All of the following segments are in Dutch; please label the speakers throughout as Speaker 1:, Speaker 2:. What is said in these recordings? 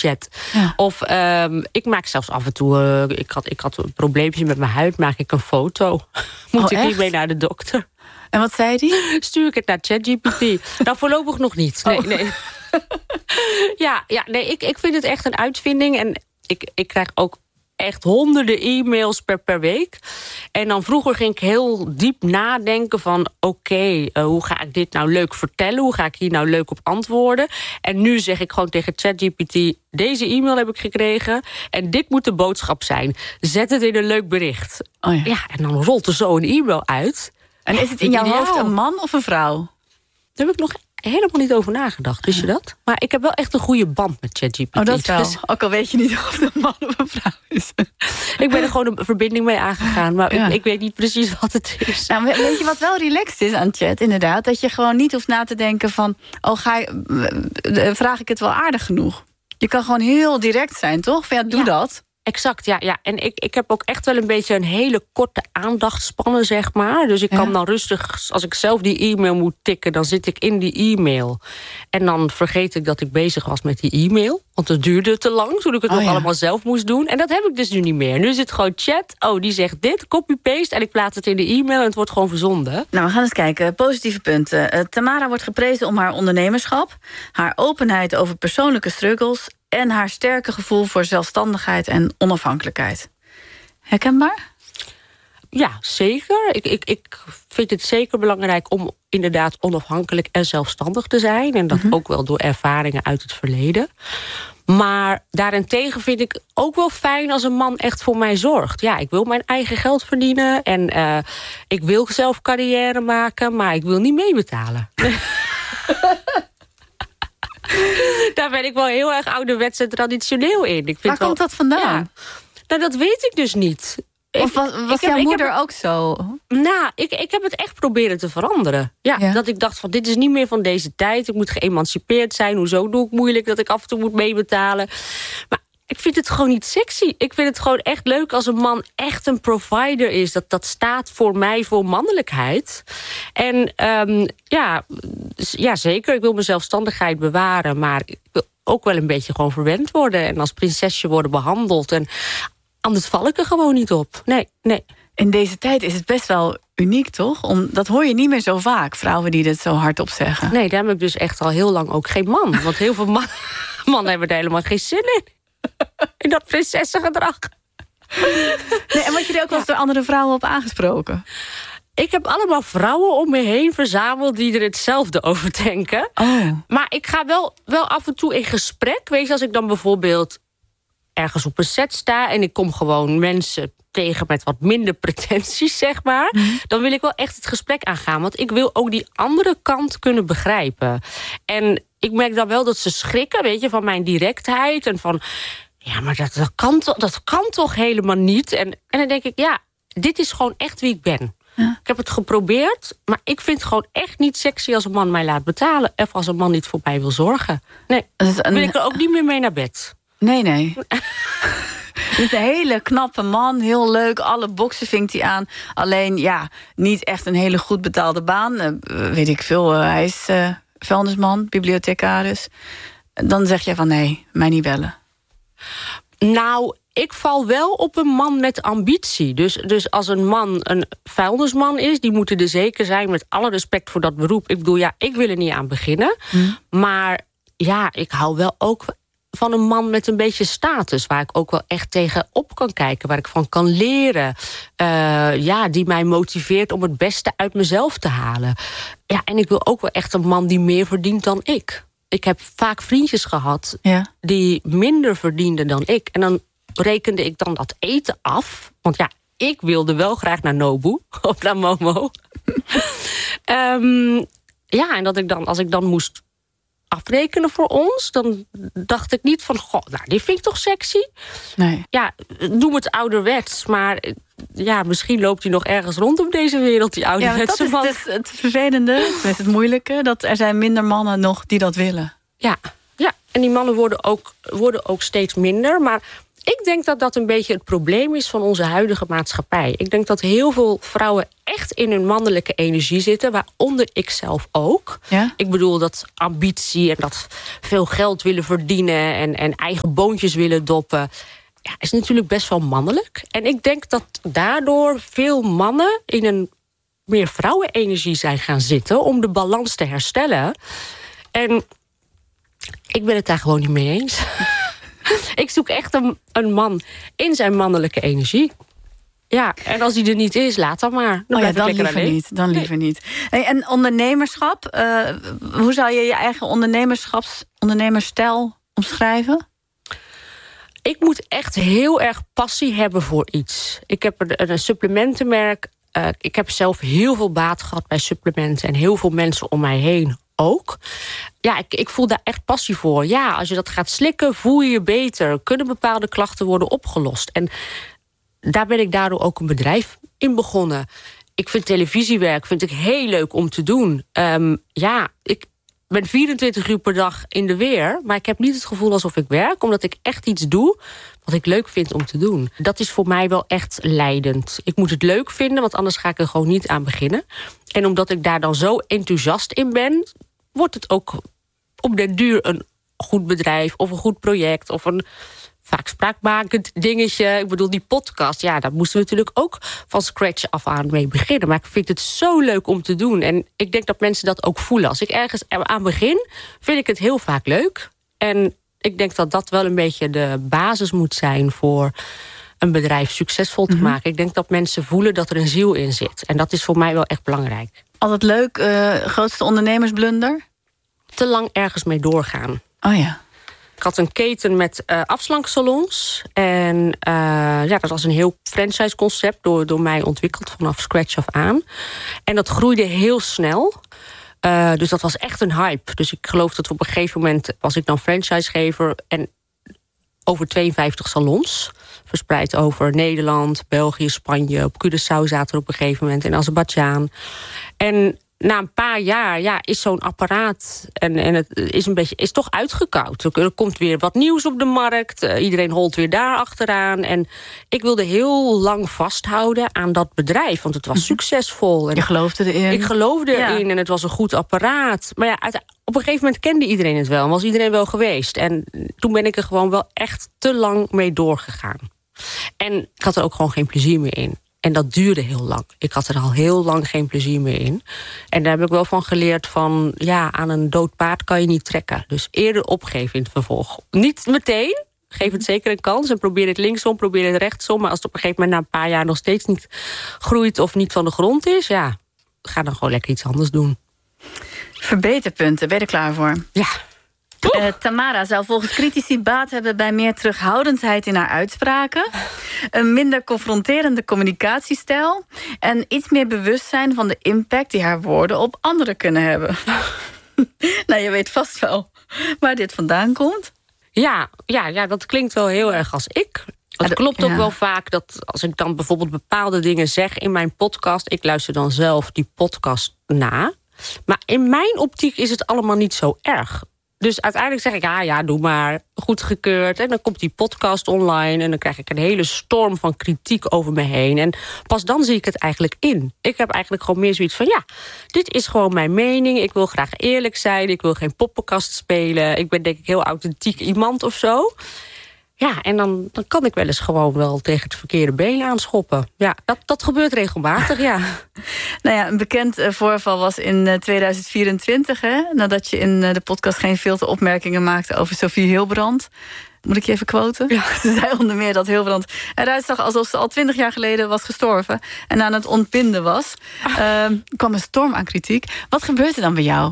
Speaker 1: chat. Ja. Of ik maak zelfs af en toe... Ik had een probleempje met mijn huid, maak ik een foto. Moet ik niet mee naar de dokter.
Speaker 2: En wat zei die?
Speaker 1: Stuur ik het naar ChatGPT. Nou, voorlopig nog niet. Nee. Ik vind het echt een uitvinding. En ik krijg ook echt honderden e-mails per week. En dan vroeger ging ik heel diep nadenken van... oké, hoe ga ik dit nou leuk vertellen? Hoe ga ik hier nou leuk op antwoorden? En nu zeg ik gewoon tegen ChatGPT... deze e-mail heb ik gekregen en dit moet de boodschap zijn. Zet het in een leuk bericht. Oh ja, en dan rolt er zo een e-mail uit.
Speaker 2: En is het in jouw hoofd een man of een vrouw?
Speaker 1: Daar heb ik nog helemaal niet over nagedacht, wist je dat? Maar ik heb wel echt een goede band met ChatGPT.
Speaker 2: Oh, dat wel. Dus, ook al weet je niet of het een man of een vrouw is.
Speaker 1: Ik ben er gewoon een verbinding mee aangegaan. Maar ik weet niet precies wat het is.
Speaker 2: Nou, weet je wat wel relaxed is aan chat, inderdaad? Dat je gewoon niet hoeft na te denken van... vraag ik het wel aardig genoeg? Je kan gewoon heel direct zijn, toch? Van doe dat.
Speaker 1: Exact, ja. En ik heb ook echt wel een beetje een hele korte aandachtspannen, zeg maar. Dus ik kan dan rustig, als ik zelf die e-mail moet tikken... dan zit ik in die e-mail. En dan vergeet ik dat ik bezig was met die e-mail. Want het duurde te lang, toen ik het nog allemaal zelf moest doen. En dat heb ik dus nu niet meer. Nu is het gewoon chat. Oh, die zegt dit, copy-paste. En ik plaats het in de e-mail en het wordt gewoon verzonden.
Speaker 2: Nou, we gaan eens kijken. Positieve punten. Tamara wordt geprezen om haar ondernemerschap... haar openheid over persoonlijke struggles... en haar sterke gevoel voor zelfstandigheid en onafhankelijkheid. Herkenbaar?
Speaker 1: Ja, zeker. Ik vind het zeker belangrijk om inderdaad onafhankelijk en zelfstandig te zijn. En dat ook wel door ervaringen uit het verleden. Maar daarentegen vind ik ook wel fijn als een man echt voor mij zorgt. Ja, ik wil mijn eigen geld verdienen en ik wil zelf carrière maken, maar ik wil niet meebetalen. Daar ben ik wel heel erg ouderwets en traditioneel in.
Speaker 2: Waar komt dat vandaan?
Speaker 1: Ja, nou, dat weet ik dus niet.
Speaker 2: Of was jouw moeder ook zo?
Speaker 1: Nou, ik heb het echt proberen te veranderen. Ja, dat ik dacht van dit is niet meer van deze tijd. Ik moet geëmancipeerd zijn. Hoezo doe ik moeilijk dat ik af en toe moet meebetalen? Maar ik vind het gewoon niet sexy. Ik vind het gewoon echt leuk als een man echt een provider is. Dat staat voor mij voor mannelijkheid. En ja, zeker. Ik wil mijn zelfstandigheid bewaren. Maar ik wil ook wel een beetje gewoon verwend worden. En als prinsesje worden behandeld. En anders val ik er gewoon niet op. Nee.
Speaker 2: In deze tijd is het best wel uniek, toch? Dat hoor je niet meer zo vaak, vrouwen die dit zo hardop zeggen.
Speaker 1: Nee, daar heb ik dus echt al heel lang ook geen man. Want heel veel mannen hebben er helemaal geen zin in. In dat prinsessengedrag.
Speaker 2: Nee, en word je er ook wel eens door andere vrouwen op aangesproken?
Speaker 1: Ik heb allemaal vrouwen om me heen verzameld die er hetzelfde over denken.
Speaker 2: Oh.
Speaker 1: Maar ik ga wel af en toe in gesprek. Weet je, als ik dan bijvoorbeeld ergens op een set sta en ik kom gewoon mensen tegen met wat minder pretenties, zeg maar. Dan wil ik wel echt het gesprek aangaan. Want ik wil ook die andere kant kunnen begrijpen. En ik merk dan wel dat ze schrikken, weet je, van mijn directheid. En van, ja, maar dat kan toch helemaal niet? En dan denk ik, ja, dit is gewoon echt wie ik ben. Ja. Ik heb het geprobeerd, maar ik vind het gewoon echt niet sexy als een man mij laat betalen. Of als een man niet voor mij wil zorgen. Nee, wil ik er ook niet meer mee naar bed.
Speaker 2: Nee. Het is een hele knappe man, heel leuk. Alle boksen vinkt hij aan. Alleen, ja, niet echt een hele goed betaalde baan. Weet ik veel, hij is vuilnisman, bibliothecaris. Dan zeg je van, nee, mij niet bellen.
Speaker 1: Nou, ik val wel op een man met ambitie. Dus als een man een vuilnisman is, die moeten er zeker zijn, met alle respect voor dat beroep. Ik bedoel, ja, ik wil er niet aan beginnen. Maar ja, ik hou wel ook van een man met een beetje status, waar ik ook wel echt tegen op kan kijken, waar ik van kan leren. Die mij motiveert om het beste uit mezelf te halen. Ja, en ik wil ook wel echt een man die meer verdient dan ik. Ik heb vaak vriendjes gehad die minder verdienden dan ik. En dan rekende ik dan dat eten af. Want ja, ik wilde wel graag naar Nobu of naar Momo. En dat ik dan, als ik dan moest afrekenen voor ons, dan dacht ik niet van, goh, nou, die vind ik toch sexy?
Speaker 2: Nee.
Speaker 1: Ja, noem het ouderwets, maar ja, misschien loopt hij nog ergens rond op deze wereld, die ouderwetse man.
Speaker 2: Ja, dat is het vervelende, het moeilijke, dat er zijn minder mannen nog die dat willen.
Speaker 1: Ja, en die mannen worden ook steeds minder, maar Ik denk dat dat een beetje het probleem is van onze huidige maatschappij. Ik denk dat heel veel vrouwen echt in hun mannelijke energie zitten, waaronder ik zelf ook.
Speaker 2: Ja?
Speaker 1: Ik bedoel dat ambitie en dat veel geld willen verdienen en eigen boontjes willen doppen, is natuurlijk best wel mannelijk. En ik denk dat daardoor veel mannen in een meer vrouwenenergie zijn gaan zitten om de balans te herstellen. En ik ben het daar gewoon niet mee eens. Ik zoek echt een man in zijn mannelijke energie. Ja, en als die er niet is, laat dan maar. Dan blijf ik lekker
Speaker 2: liever
Speaker 1: alleen.
Speaker 2: niet. Dan liever niet. Hey, en ondernemerschap, hoe zou je je eigen ondernemersstijl omschrijven?
Speaker 1: Ik moet echt heel erg passie hebben voor iets. Ik heb een supplementenmerk. Ik heb zelf heel veel baat gehad bij supplementen en heel veel mensen om mij heen ook. Ja, ik voel daar echt passie voor. Ja, als je dat gaat slikken, voel je je beter. Kunnen bepaalde klachten worden opgelost. En daar ben ik daardoor ook een bedrijf in begonnen. Ik vind televisiewerk heel leuk om te doen. Ik ben 24 uur per dag in de weer, maar ik heb niet het gevoel alsof ik werk, omdat ik echt iets doe wat ik leuk vind om te doen. Dat is voor mij wel echt leidend. Ik moet het leuk vinden, want anders ga ik er gewoon niet aan beginnen. En omdat ik daar dan zo enthousiast in ben, wordt het ook op den duur een goed bedrijf of een goed project of een vaak spraakmakend dingetje. Ik bedoel, die podcast, daar moesten we natuurlijk ook van scratch af aan mee beginnen. Maar ik vind het zo leuk om te doen. En ik denk dat mensen dat ook voelen. Als ik ergens aan begin, vind ik het heel vaak leuk. En ik denk dat dat wel een beetje de basis moet zijn voor een bedrijf succesvol te maken. Ik denk dat mensen voelen dat er een ziel in zit. En dat is voor mij wel echt belangrijk.
Speaker 2: Altijd leuk, grootste ondernemersblunder?
Speaker 1: Te lang ergens mee doorgaan.
Speaker 2: Oh ja.
Speaker 1: Ik had een keten met afslanksalons. En dat was een heel franchise-concept door mij ontwikkeld vanaf scratch af aan. En dat groeide heel snel. Dus dat was echt een hype. Dus ik geloof dat op een gegeven moment was ik dan franchisegever en over 52 salons. Verspreid over Nederland, België, Spanje. Op Curaçao zaten er op een gegeven moment in Azerbeidzjan. En na een paar jaar is zo'n apparaat en het is toch uitgekoud. Er komt weer wat nieuws op de markt. Iedereen holt weer daar achteraan. En ik wilde heel lang vasthouden aan dat bedrijf, want het was succesvol. En
Speaker 2: je geloofde erin?
Speaker 1: Ik geloofde erin en het was een goed apparaat. Maar op een gegeven moment kende iedereen het wel. En was iedereen wel geweest. En toen ben ik er gewoon wel echt te lang mee doorgegaan. En ik had er ook gewoon geen plezier meer in. En dat duurde heel lang. Ik had er al heel lang geen plezier meer in. En daar heb ik wel van geleerd van, aan een dood paard kan je niet trekken. Dus eerder opgeven in het vervolg. Niet meteen, geef het zeker een kans. En probeer het linksom, probeer het rechtsom. Maar als het op een gegeven moment na een paar jaar nog steeds niet groeit of niet van de grond is, ga dan gewoon lekker iets anders doen.
Speaker 2: Verbeterpunten, ben je er klaar voor?
Speaker 1: Ja.
Speaker 2: Tamara zou volgens critici baat hebben bij meer terughoudendheid in haar uitspraken, een minder confronterende communicatiestijl en iets meer bewustzijn van de impact die haar woorden op anderen kunnen hebben. Nou, je weet vast wel waar dit vandaan komt. Ja,
Speaker 1: dat klinkt wel heel erg als ik. Het klopt ook wel vaak dat als ik dan bijvoorbeeld bepaalde dingen zeg in mijn podcast, ik luister dan zelf die podcast na. Maar in mijn optiek is het allemaal niet zo erg. Dus uiteindelijk zeg ik, doe maar, goedgekeurd. En dan komt die podcast online en dan krijg ik een hele storm van kritiek over me heen. En pas dan zie ik het eigenlijk in. Ik heb eigenlijk gewoon meer zoiets van, dit is gewoon mijn mening. Ik wil graag eerlijk zijn, ik wil geen poppenkast spelen. Ik ben denk ik heel authentiek iemand of zo. Ja, en dan kan ik wel eens gewoon wel tegen het verkeerde been aanschoppen. Ja, dat gebeurt regelmatig, ja.
Speaker 2: Nou ja, een bekend voorval was in 2024, hè? Nadat je in de podcast geen filteropmerkingen maakte over Sophie Hilbrand. Moet ik je even quoten? Ja. Ze zei onder meer dat Hilbrand eruit zag alsof ze al 20 jaar geleden was gestorven en aan het ontbinden was. Kwam een storm aan kritiek. Wat gebeurt er dan bij jou?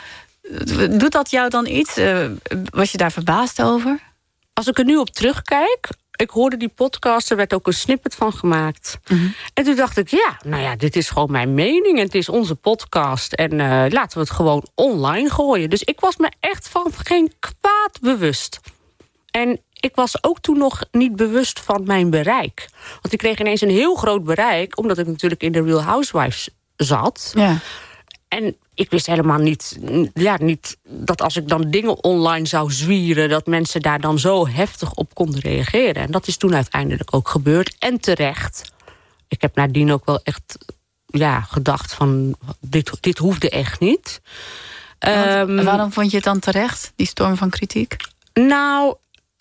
Speaker 2: Doet dat jou dan iets? Was je daar verbaasd over?
Speaker 1: Als ik er nu op terugkijk, ik hoorde die podcast, er werd ook een snippet van gemaakt. Mm-hmm. En toen dacht ik, dit is gewoon mijn mening en het is onze podcast. En laten we het gewoon online gooien. Dus ik was me echt van geen kwaad bewust. En ik was ook toen nog niet bewust van mijn bereik. Want ik kreeg ineens een heel groot bereik, omdat ik natuurlijk in de Real Housewives zat.
Speaker 2: Ja.
Speaker 1: En ik wist helemaal niet dat als ik dan dingen online zou zwieren, dat mensen daar dan zo heftig op konden reageren. En dat is toen uiteindelijk ook gebeurd. En terecht. Ik heb nadien ook wel echt gedacht van, dit hoefde echt niet.
Speaker 2: Waarom vond je het dan terecht, die storm van kritiek?
Speaker 1: Nou,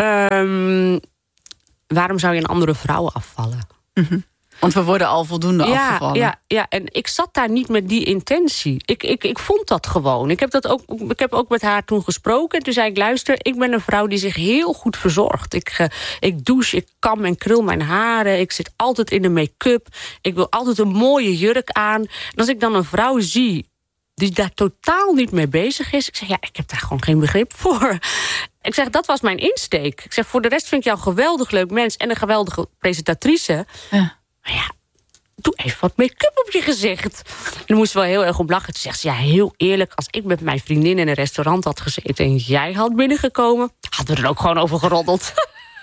Speaker 1: waarom zou je een andere vrouw afvallen?
Speaker 2: Mm-hmm. Want we worden al voldoende afgevallen.
Speaker 1: Ja, en ik zat daar niet met die intentie. Ik vond dat gewoon. Ik heb ook met haar toen gesproken. En toen zei ik, luister, ik ben een vrouw die zich heel goed verzorgt. Ik douche, ik kam en krul mijn haren. Ik zit altijd in de make-up. Ik wil altijd een mooie jurk aan. En als ik dan een vrouw zie die daar totaal niet mee bezig is, ik zeg, ik heb daar gewoon geen begrip voor. Ik zeg, dat was mijn insteek. Ik zeg, voor de rest vind ik jou een geweldig leuk mens en een geweldige presentatrice. Ja. Maar ja, doe even wat make-up op je gezicht. En dan moest ze wel heel erg om lachen. Toen zegt ze, heel eerlijk, als ik met mijn vriendin in een restaurant had gezeten en jij had binnengekomen, hadden we er ook gewoon over geroddeld.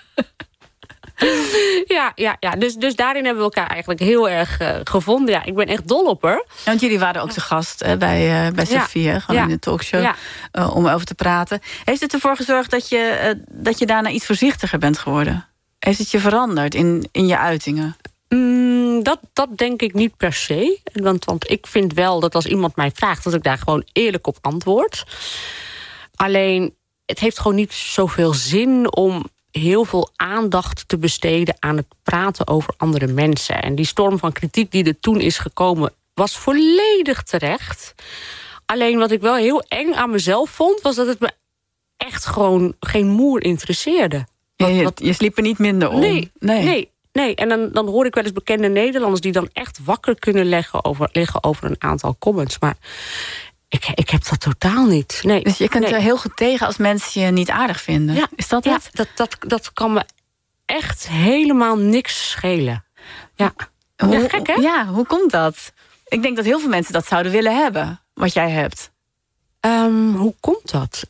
Speaker 1: Ja. Dus daarin hebben we elkaar eigenlijk heel erg gevonden. Ja, ik ben echt dol op haar.
Speaker 2: Ja, want jullie waren ook te gast bij Sophie, gewoon in de talkshow, om over te praten. Heeft het ervoor gezorgd dat je daarna iets voorzichtiger bent geworden? Heeft het je veranderd in je uitingen?
Speaker 1: Dat denk ik niet per se. Want ik vind wel dat als iemand mij vraagt, dat ik daar gewoon eerlijk op antwoord. Alleen, het heeft gewoon niet zoveel zin om heel veel aandacht te besteden aan het praten over andere mensen. En die storm van kritiek die er toen is gekomen, was volledig terecht. Alleen wat ik wel heel eng aan mezelf vond, was dat het me echt gewoon geen moer interesseerde.
Speaker 2: Je sliep er niet minder om.
Speaker 1: Nee. En dan hoor ik wel eens bekende Nederlanders die dan echt wakker kunnen liggen over een aantal comments. Maar ik heb dat totaal niet. Nee.
Speaker 2: Dus je kunt er heel goed tegen als mensen je niet aardig vinden.
Speaker 1: Ja,
Speaker 2: is dat het?
Speaker 1: Ja, dat kan me echt helemaal niks schelen. Ja. Gek, hè?
Speaker 2: Ja, hoe komt dat? Ik denk dat heel veel mensen dat zouden willen hebben, wat jij hebt.
Speaker 1: Hoe komt dat?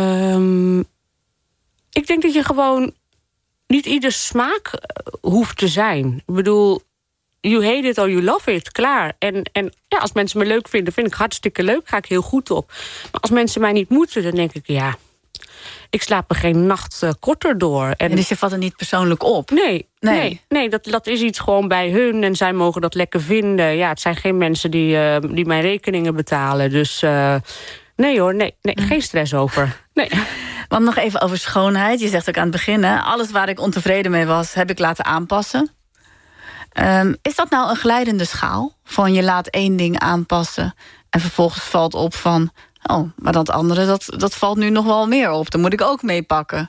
Speaker 1: Ik denk dat je gewoon niet ieder smaak hoeft te zijn. Ik bedoel, you hate it or you love it, klaar. En als mensen me leuk vinden, vind ik hartstikke leuk, ga ik heel goed op. Maar als mensen mij niet moeten, dan denk ik, ik slaap er geen nacht korter door.
Speaker 2: En dus je vat het niet persoonlijk op?
Speaker 1: Nee, dat is iets gewoon bij hun en zij mogen dat lekker vinden. Ja, het zijn geen mensen die mijn rekeningen betalen. Dus nee hoor, geen stress over. Nee.
Speaker 2: Want nog even over schoonheid. Je zegt ook aan het begin, alles waar ik ontevreden mee was, heb ik laten aanpassen. Is dat nou een glijdende schaal? Van je laat één ding aanpassen en vervolgens valt op van, maar dat andere, dat valt nu nog wel meer op. Daar moet ik ook mee pakken.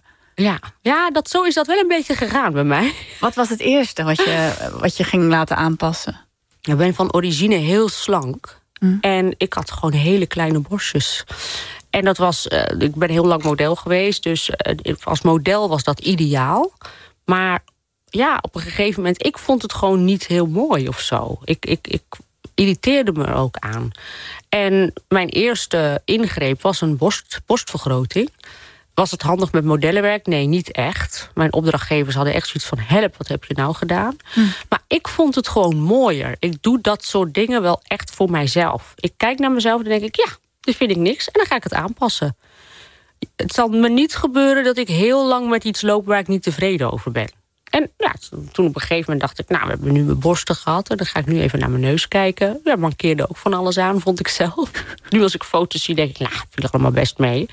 Speaker 1: Ja, zo is dat wel een beetje gegaan bij mij.
Speaker 2: Wat was het eerste wat je ging laten aanpassen?
Speaker 1: Ik ben van origine heel slank. En ik had gewoon hele kleine borstjes. En dat was, ik ben heel lang model geweest. Dus als model was dat ideaal. Maar op een gegeven moment, ik vond het gewoon niet heel mooi of zo. Ik irriteerde me er ook aan. En mijn eerste ingreep was een borstvergroting. Was het handig met modellenwerk? Nee, niet echt. Mijn opdrachtgevers hadden echt zoiets van, help, wat heb je nou gedaan? Maar ik vond het gewoon mooier. Ik doe dat soort dingen wel echt voor mijzelf. Ik kijk naar mezelf en denk ik, dit vind ik niks. En dan ga ik het aanpassen. Het zal me niet gebeuren dat ik heel lang met iets loop waar ik niet tevreden over ben. En toen op een gegeven moment dacht ik, we hebben nu mijn borsten gehad. En dan ga ik nu even naar mijn neus kijken. Ja, mankeerde ook van alles aan, vond ik zelf. Nu als ik foto's zie, denk ik, viel er allemaal best mee.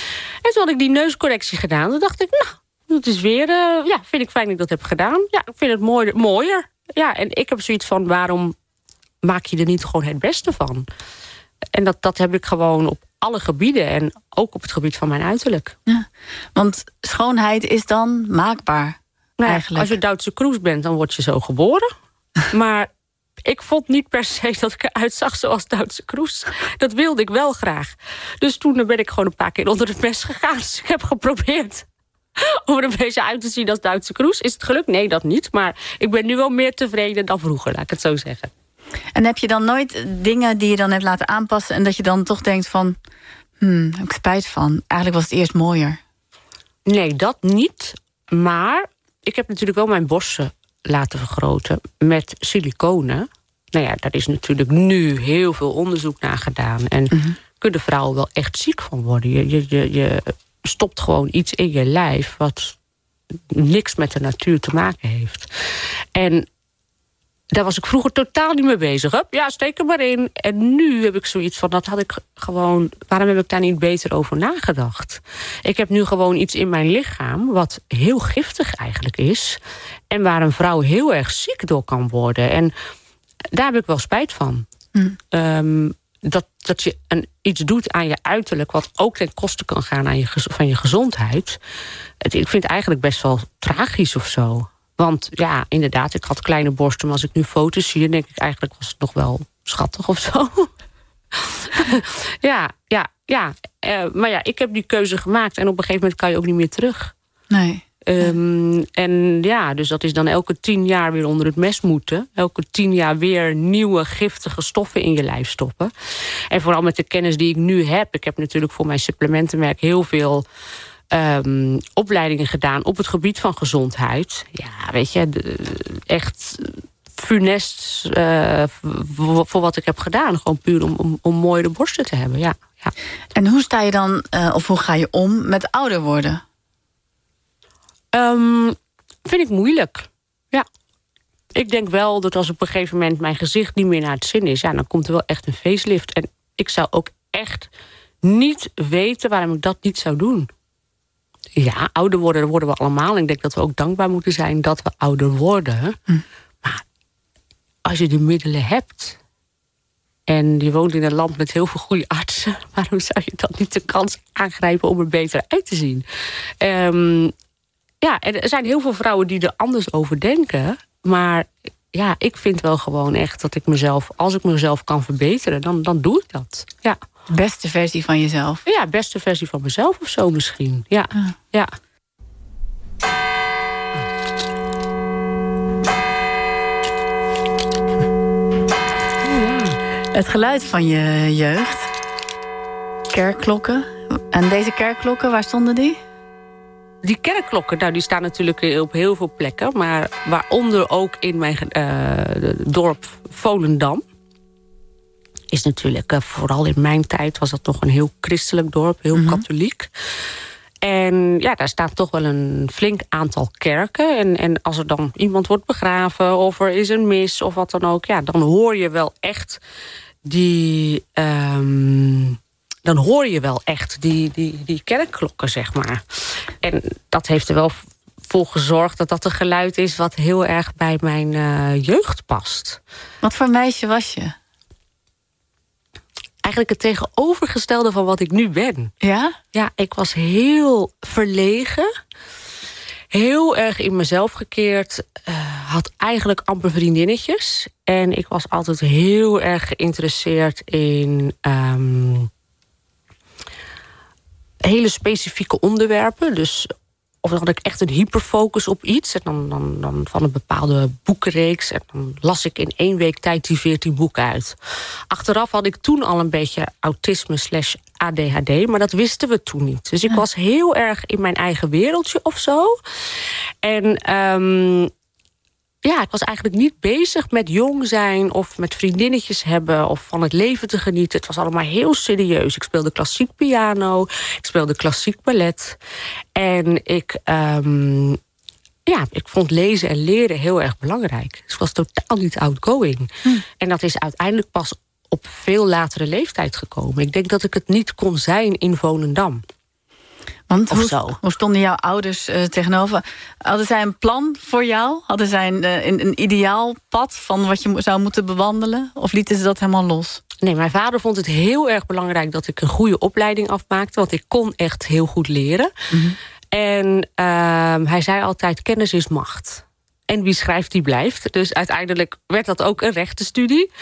Speaker 1: En toen had ik die neuscorrectie gedaan. Toen dacht ik, dat is weer, vind ik fijn dat ik dat heb gedaan. Ja, ik vind het mooier. Ja, en ik heb zoiets van, waarom maak je er niet gewoon het beste van? En dat heb ik gewoon op alle gebieden. En ook op het gebied van mijn uiterlijk. Ja,
Speaker 2: want schoonheid is dan maakbaar. Eigenlijk.
Speaker 1: Als je Duitse Kroes bent, dan word je zo geboren. Maar ik vond niet per se dat ik eruit zag zoals Duitse Kroes. Dat wilde ik wel graag. Dus toen ben ik gewoon een paar keer onder het mes gegaan. Dus ik heb geprobeerd om er een beetje uit te zien als Duitse Kroes. Is het gelukt? Nee, dat niet. Maar ik ben nu wel meer tevreden dan vroeger, laat ik het zo zeggen.
Speaker 2: En heb je dan nooit dingen die je dan hebt laten aanpassen en dat je dan toch denkt van, heb ik spijt van. Eigenlijk was het eerst mooier.
Speaker 1: Nee, dat niet. Maar ik heb natuurlijk wel mijn borsten laten vergroten met siliconen. nou ja, daar is natuurlijk nu heel veel onderzoek naar gedaan. En kunnen vrouwen wel echt ziek van worden. Je stopt gewoon iets in je lijf wat niks met de natuur te maken heeft. En daar was ik vroeger totaal niet mee bezig. Hup, ja, steek er maar in. En nu heb ik zoiets van, dat had ik gewoon... waarom heb ik daar niet beter over nagedacht? Ik heb nu gewoon iets in mijn lichaam wat heel giftig eigenlijk is. En waar een vrouw heel erg ziek door kan worden. En daar heb ik wel spijt van. Dat je iets doet aan je uiterlijk wat ook ten koste kan gaan van je gezondheid. Ik vind het eigenlijk best wel tragisch of zo. Want ja, inderdaad, ik had kleine borsten, maar als ik nu foto's zie, dan denk ik eigenlijk was het nog wel schattig of zo. ja. Maar ja, ik heb die keuze gemaakt en op een gegeven moment kan je ook niet meer terug.
Speaker 2: Nee.
Speaker 1: En ja, dus dat is dan elke 10 jaar weer onder het mes moeten. Elke 10 jaar weer nieuwe giftige stoffen in je lijf stoppen. En vooral met de kennis die ik nu heb. Ik heb natuurlijk voor mijn supplementenmerk heel veel opleidingen gedaan op het gebied van gezondheid. Ja, weet je, echt funest voor wat ik heb gedaan. Gewoon puur om mooiere borsten te hebben, ja.
Speaker 2: En hoe sta je dan, of hoe ga je om met ouder worden?
Speaker 1: Vind ik moeilijk, ja. Ik denk wel dat als op een gegeven moment mijn gezicht niet meer naar het zin is, ja, dan komt er wel echt een facelift. En ik zou ook echt niet weten waarom ik dat niet zou doen. Ja, ouder worden, dat worden we allemaal. En ik denk dat we ook dankbaar moeten zijn dat we ouder worden. Maar als je de middelen hebt en je woont in een land met heel veel goede artsen, waarom zou je dan niet de kans aangrijpen om er beter uit te zien? Ja, en er zijn heel veel vrouwen die er anders over denken. Maar ja, ik vind wel gewoon echt dat ik mezelf, als ik mezelf kan verbeteren, dan doe ik dat. Ja.
Speaker 2: De beste versie van jezelf.
Speaker 1: Ja, beste versie van mezelf of zo misschien. Ja, ja.
Speaker 2: Het geluid van je jeugd. Kerkklokken. En deze kerkklokken, waar stonden die?
Speaker 1: Die kerkklokken, nou, die staan natuurlijk op heel veel plekken. Maar waaronder ook in mijn dorp Volendam. Is natuurlijk, vooral in mijn tijd was dat nog een heel christelijk dorp. Heel katholiek. En ja, daar staat toch wel een flink aantal kerken. En als er dan iemand wordt begraven of er is een mis of wat dan ook, ja, dan hoor je wel echt die die kerkklokken, zeg maar. En dat heeft er wel voor gezorgd dat dat een geluid is wat heel erg bij mijn jeugd past.
Speaker 2: Wat voor meisje was je?
Speaker 1: Eigenlijk het tegenovergestelde van wat ik nu ben.
Speaker 2: Ja?
Speaker 1: Ja, ik was heel verlegen. Heel erg in mezelf gekeerd. Had eigenlijk amper vriendinnetjes. En ik was altijd heel erg geïnteresseerd in hele specifieke onderwerpen. Dus of dan had ik echt een hyperfocus op iets. En dan van een bepaalde boekenreeks. En dan las ik in 1 week tijd die 14 boeken uit. Achteraf had ik toen al een beetje autisme/ADHD. Maar dat wisten we toen niet. Dus ik was heel erg in mijn eigen wereldje of zo. En ja, ik was eigenlijk niet bezig met jong zijn of met vriendinnetjes hebben of van het leven te genieten. Het was allemaal heel serieus. Ik speelde klassiek piano, ik speelde klassiek ballet. En ik vond lezen en leren heel erg belangrijk. Dus ik was totaal niet outgoing. En dat is uiteindelijk pas op veel latere leeftijd gekomen. Ik denk dat ik het niet kon zijn in Volendam.
Speaker 2: Want hoe stonden jouw ouders tegenover? Hadden zij een plan voor jou? Hadden zij een ideaal pad van wat je zou moeten bewandelen? Of lieten ze dat helemaal los?
Speaker 1: Nee, mijn vader vond het heel erg belangrijk dat ik een goede opleiding afmaakte. Want ik kon echt heel goed leren. En hij zei altijd, kennis is macht. En wie schrijft, die blijft. Dus uiteindelijk werd dat ook een rechtenstudie.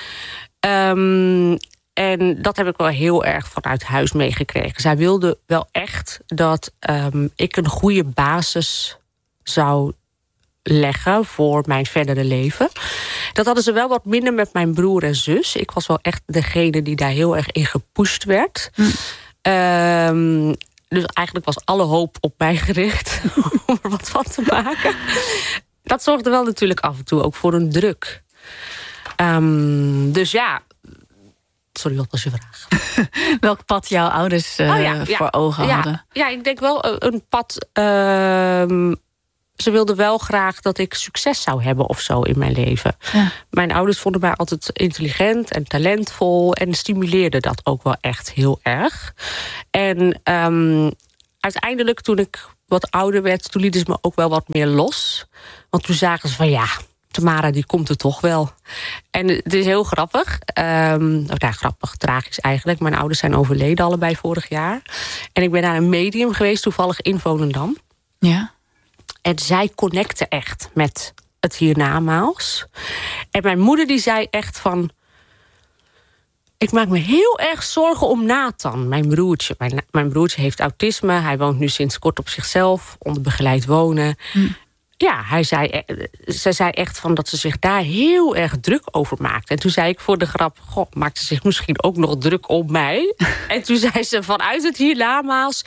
Speaker 1: En dat heb ik wel heel erg vanuit huis meegekregen. Zij wilde wel echt dat ik een goede basis zou leggen voor mijn verdere leven. Dat hadden ze wel wat minder met mijn broer en zus. Ik was wel echt degene die daar heel erg in gepusht werd. Dus eigenlijk was alle hoop op mij gericht om er wat van te maken. Dat zorgde wel natuurlijk af en toe ook voor een druk. Dus ja... Sorry, wat was je vraag?
Speaker 2: Welk pad jouw ouders voor ogen hadden?
Speaker 1: Ja, ik denk wel een pad... Ze wilden wel graag dat ik succes zou hebben of zo in mijn leven. Ja. Mijn ouders vonden mij altijd intelligent en talentvol... en stimuleerden dat ook wel echt heel erg. En uiteindelijk, toen ik wat ouder werd... toen lieten ze me ook wel wat meer los. Want toen zagen ze van Tamara, die komt er toch wel. En het is heel grappig. Grappig, tragisch eigenlijk. Mijn ouders zijn overleden allebei vorig jaar. En ik ben naar een medium geweest, toevallig in Volendam.
Speaker 2: Ja.
Speaker 1: En zij connecte echt met het hiernamaals. En mijn moeder die zei echt van... Ik maak me heel erg zorgen om Nathan, mijn broertje. Mijn broertje heeft autisme. Hij woont nu sinds kort op zichzelf, onder begeleid wonen. Ja, zij zei echt van dat ze zich daar heel erg druk over maakte. En toen zei ik voor de grap... Goh, maakt ze zich misschien ook nog druk om mij? En toen zei ze vanuit het hiernamaals...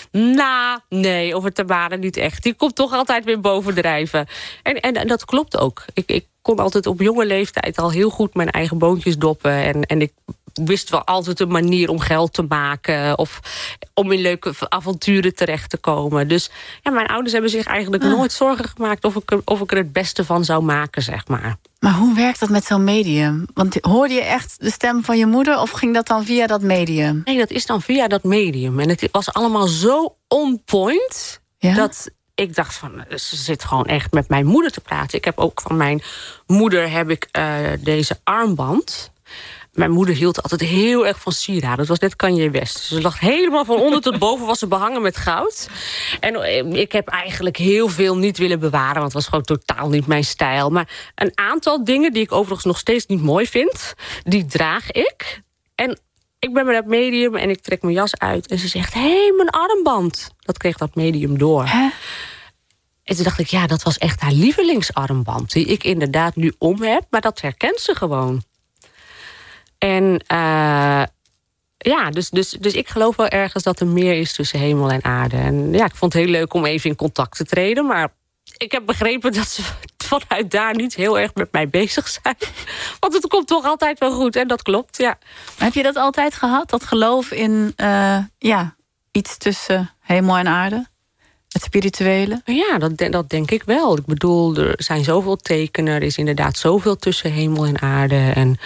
Speaker 1: nee, over Tamara niet echt. Die komt toch altijd weer bovendrijven. En dat klopt ook. Ik kon altijd op jonge leeftijd al heel goed mijn eigen boontjes doppen. En ik wist wel altijd een manier om geld te maken... of om in leuke avonturen terecht te komen. Dus mijn ouders hebben zich eigenlijk nooit zorgen gemaakt... of ik er het beste van zou maken, zeg maar.
Speaker 2: Maar hoe werkt dat met zo'n medium? Want hoorde je echt de stem van je moeder... of ging dat dan via dat medium?
Speaker 1: Nee, dat is dan via dat medium. En het was allemaal zo on point... dat ik dacht van, ze zit gewoon echt met mijn moeder te praten. Ik heb ook van mijn moeder deze armband... Mijn moeder hield altijd heel erg van sieraden. Het was net Kanye West. Ze lag helemaal van onder tot boven, was ze behangen met goud. En ik heb eigenlijk heel veel niet willen bewaren... want het was gewoon totaal niet mijn stijl. Maar een aantal dingen die ik overigens nog steeds niet mooi vind... die draag ik. En ik ben met dat medium en ik trek mijn jas uit... en ze zegt, hé, mijn armband. Dat kreeg dat medium door.
Speaker 2: Hè?
Speaker 1: En toen dacht ik, dat was echt haar lievelingsarmband... die ik inderdaad nu om heb, maar dat herkent ze gewoon. En dus ik geloof wel ergens dat er meer is tussen hemel en aarde. En ik vond het heel leuk om even in contact te treden. Maar ik heb begrepen dat ze vanuit daar niet heel erg met mij bezig zijn. Want het komt toch altijd wel goed. En dat klopt, ja.
Speaker 2: Heb je dat altijd gehad? Dat geloof in iets tussen hemel en aarde? Het spirituele?
Speaker 1: Ja, dat denk ik wel. Ik bedoel, er zijn zoveel tekenen. Er is inderdaad zoveel tussen hemel en aarde. En...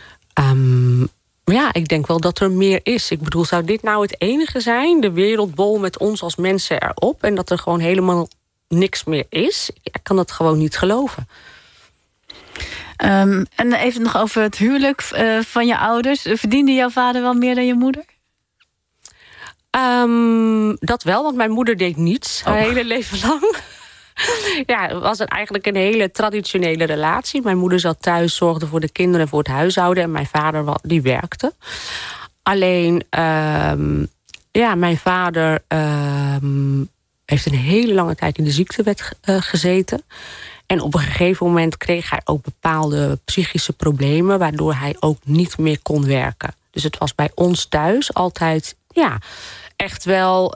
Speaker 1: ik denk wel dat er meer is. Ik bedoel, zou dit nou het enige zijn? De wereldbol met ons als mensen erop... en dat er gewoon helemaal niks meer is? Ik kan dat gewoon niet geloven.
Speaker 2: En even nog over het huwelijk van je ouders. Verdiende jouw vader wel meer dan je moeder?
Speaker 1: Dat wel, want mijn moeder deed niets haar hele leven lang... Het was eigenlijk een hele traditionele relatie. Mijn moeder zat thuis, zorgde voor de kinderen en voor het huishouden... en mijn vader die werkte. Alleen, mijn vader heeft een hele lange tijd in de ziektewet gezeten. En op een gegeven moment kreeg hij ook bepaalde psychische problemen... waardoor hij ook niet meer kon werken. Dus het was bij ons thuis altijd, echt wel...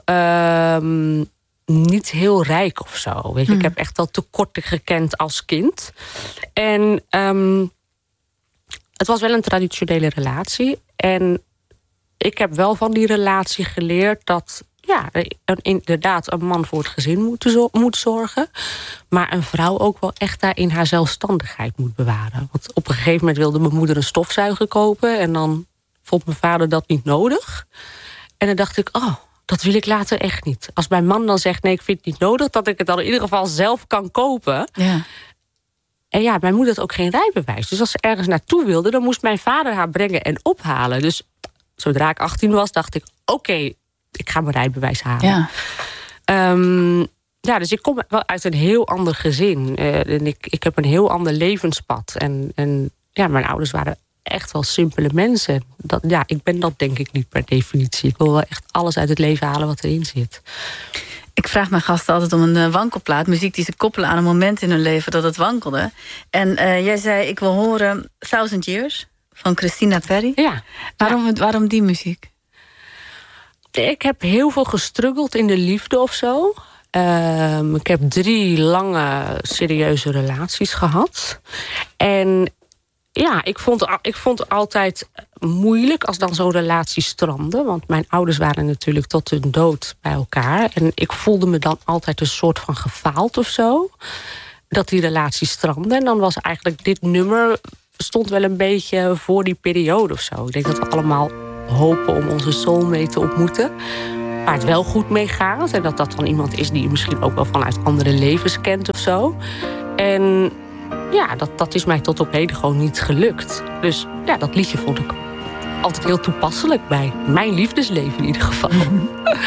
Speaker 1: niet heel rijk of zo. Weet je? Ik heb echt wel tekorten gekend als kind. En het was wel een traditionele relatie. En ik heb wel van die relatie geleerd dat... inderdaad een man voor het gezin moet zorgen. Maar een vrouw ook wel echt daarin haar zelfstandigheid moet bewaren. Want op een gegeven moment wilde mijn moeder een stofzuiger kopen... en dan vond mijn vader dat niet nodig. En dan dacht ik, dat wil ik later echt niet. Als mijn man dan zegt, nee, ik vind het niet nodig... dat ik het dan in ieder geval zelf kan kopen.
Speaker 2: Ja.
Speaker 1: En mijn moeder had ook geen rijbewijs. Dus als ze ergens naartoe wilde... dan moest mijn vader haar brengen en ophalen. Dus zodra ik 18 was, dacht ik... oké, ik ga mijn rijbewijs halen. Ja. Dus ik kom wel uit een heel ander gezin. En ik heb een heel ander levenspad. En mijn ouders waren... echt wel simpele mensen. Ik ben dat denk ik niet per definitie. Ik wil wel echt alles uit het leven halen wat erin zit.
Speaker 2: Ik vraag mijn gasten altijd om een wankelplaat. Muziek die ze koppelen aan een moment in hun leven dat het wankelde. En jij zei, ik wil horen 1000 Years van Christina Perri.
Speaker 1: Ja.
Speaker 2: Waarom die muziek?
Speaker 1: Ik heb heel veel gestruggeld in de liefde of zo. Ik heb 3 lange, serieuze relaties gehad. En Ja, ik vond het altijd moeilijk als dan zo'n relatie strandde. Want mijn ouders waren natuurlijk tot hun dood bij elkaar. En ik voelde me dan altijd een soort van gefaald of zo. Dat die relatie strandde. En dan was eigenlijk dit nummer stond wel een beetje voor die periode of zo. Ik denk dat we allemaal hopen om onze soulmate te ontmoeten. Waar het wel goed mee gaat. En dat dan iemand is die je misschien ook wel vanuit andere levens kent of zo. En ja, dat is mij tot op heden gewoon niet gelukt. Dus ja, dat liedje vond ik altijd heel toepasselijk bij mijn liefdesleven in ieder geval.